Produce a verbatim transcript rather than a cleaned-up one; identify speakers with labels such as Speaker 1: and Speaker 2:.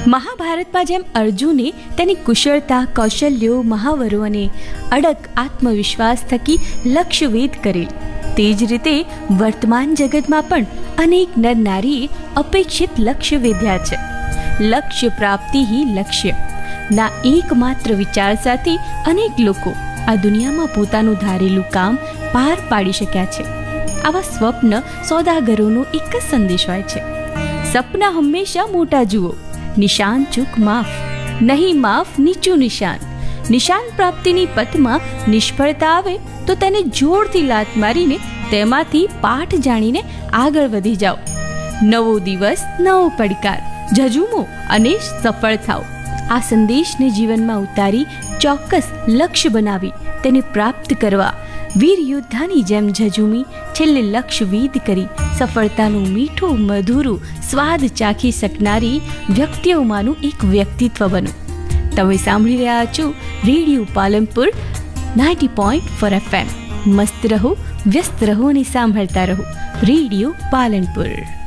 Speaker 1: મહાભારતમાં જેમ અર્જુને તેની કુશળતા, કૌશલ્યો, મહાવરો અને અડગ આત્મવિશ્વાસ થકી લક્ષ્યવેધ કરેલ, તે જ રીતે વર્તમાન જગતમાં પણ અનેક નર નારીએ અપેક્ષિત લક્ષ્ય વેધ્યા છે. લક્ષ્ય પ્રાપ્તિ હિ લક્ષ્ય ના એકમાત્ર વિચાર સાથે અનેક લોકો આ દુનિયામાં પોતાનું ધારેલું કામ પાર પાડી શક્યા છે. આવા સ્વપ્ન સોદાગરોનો એક જ સંદેશ હોય છે: સપના હંમેશા મોટા જુઓ, નિશાન ચૂક માફ, નહીં માફ નીચું નિશાન. નિશાન પ્રાપ્તિની પથમાં નિષ્ફળતા આવે તો તેને જોરથી લાત મારીને તેમાંથી પાઠ જાણીને આગળ વધી જાઓ. નવો દિવસ, નવો પડકાર, ઝઝૂમો અને સફળ થાઓ. આ સંદેશને જીવનમાં ઉતારી ચોક્કસ લક્ષ્ય બનાવી તેને પ્રાપ્ત કરવા વીર યોદ્ધાની જેમ ઝઝૂમી છેલ્લે લક્ષ્યવેધ કરી સફળતાનું મીઠું મધુરું સ્વાદ ચાખી શકનારી વ્યક્તિઓમાંનું એક વ્યક્તિત્વ બનો. તમે સાંભળી રહ્યા છો radio Palanpur ninety point four F M. મસ્ત રહો, વ્યસ્ત રહો અને સાંભળતા રહો રેડિયો પાલનપુર.